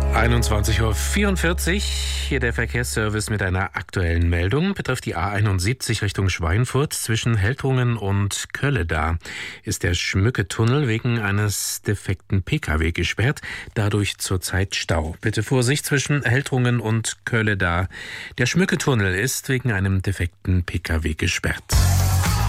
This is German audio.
21:44 Uhr, hier der Verkehrsservice mit einer aktuellen Meldung. Betrifft die A71 Richtung Schweinfurt zwischen Heltungen und Kölleda ist der Schmücketunnel wegen eines defekten Pkw gesperrt, dadurch zurzeit Stau. Bitte Vorsicht zwischen Heltungen und Kölleda. Der Schmücketunnel ist wegen einem defekten Pkw gesperrt.